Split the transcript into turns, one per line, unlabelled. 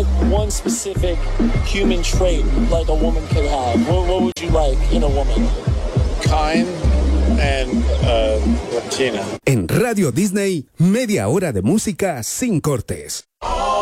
like one specific human trait like a woman could have? What would you like in a woman?
Kind and Latina.
En Radio Disney, media hora de música sin cortes.